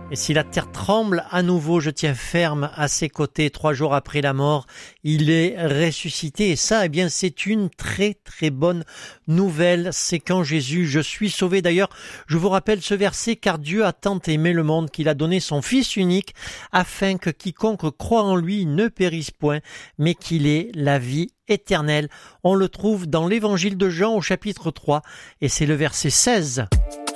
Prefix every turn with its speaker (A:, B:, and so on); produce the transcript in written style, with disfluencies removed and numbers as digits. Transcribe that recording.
A: Et si la terre tremble à nouveau, je tiens ferme à ses côtés. 3 jours après la mort, il est ressuscité. Et ça, eh bien, c'est une très très bonne nouvelle. C'est qu'en Jésus, je suis sauvé. D'ailleurs, je vous rappelle ce verset, car Dieu a tant aimé le monde qu'il a donné son Fils unique, afin que quiconque croit en lui ne périsse point, mais qu'il ait la vie éternelle. On le trouve dans l'évangile de Jean au chapitre 3, et c'est le verset 16.